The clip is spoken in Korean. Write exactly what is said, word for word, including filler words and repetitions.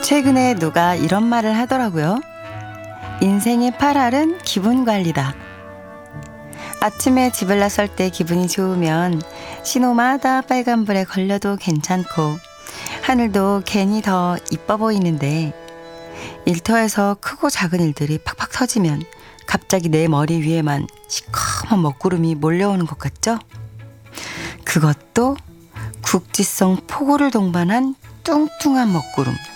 최근에 누가 이런 말을 하더라고요. 인생의 팔 알은 기분 관리다. 아침에 집을 나설 때 기분이 좋으면 신호마다 빨간불에 걸려도 괜찮고 하늘도 괜히 더 이뻐 보이는데 일터에서 크고 작은 일들이 팍팍 터지면 갑자기 내 머리 위에만 시커먼 먹구름이 몰려오는 것 같죠? 그것도 국지성 폭우를 동반한 뚱뚱한 먹구름.